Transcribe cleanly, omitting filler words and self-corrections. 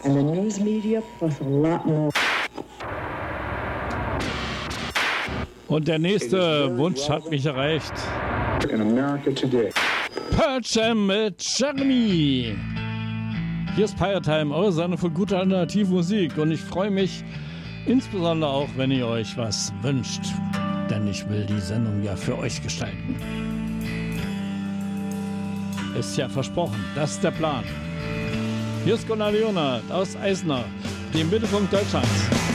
And the news media plus a lot more. Und der nächste Wunsch hat mich erreicht. In America today. Pearl Jam mit Jeremy. Hier ist Pirate Time, eure Sendung für gute Alternativmusik. Und ich freue mich insbesondere auch, wenn ihr euch was wünscht. Denn ich will die Sendung ja für euch gestalten. Ist ja versprochen, das ist der Plan. Hier ist Gunnar Leonard aus Eisner, dem Mittelpunkt Deutschlands.